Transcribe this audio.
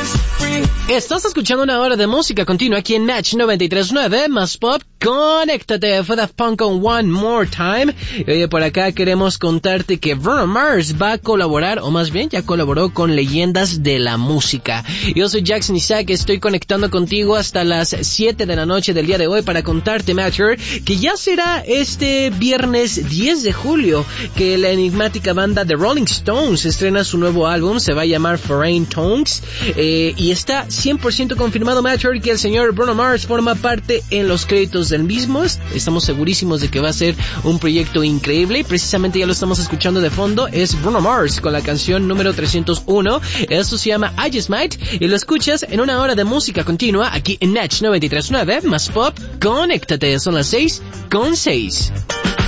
Estás escuchando una hora de música continua aquí en Match 93.9, más pop, conéctate, fue Daft Punk con One More Time. Oye, por acá queremos contarte que Bruno Mars va a colaborar, o más bien ya colaboró con leyendas de la música. Yo soy Jackson Isaac, estoy conectando contigo hasta las 7 de la noche del día de hoy para contarte, Matcher, que ya será este viernes 10 de julio que la enigmática banda The Rolling Stones estrena su nuevo álbum, se va a llamar Foreign Tongues, y está 100% confirmado, Matcher, que el señor Bruno Mars forma parte en los créditos del mismo. Estamos segurísimos de que va a ser un proyecto increíble y precisamente ya lo estamos escuchando de fondo. Es Bruno Mars con la canción número 301. Eso se llama I Just Might y lo escuchas en una hora de música continua aquí en Match 93.9 más pop. Conéctate, son las 6:06.